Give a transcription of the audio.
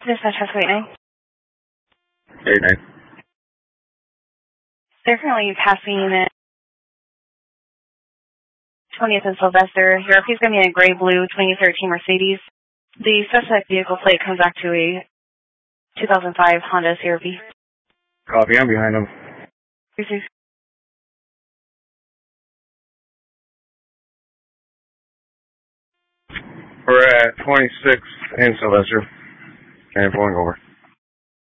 Dispatch has 89. 89. They're currently passing unit 20th and Sylvester. Your RP is going to be in a gray-blue 2013 Mercedes. The suspect vehicle plate comes back to a 2005 Honda CRV. Copy, I'm behind him. Receive. We're at 26th and Sylvester. And pulling over.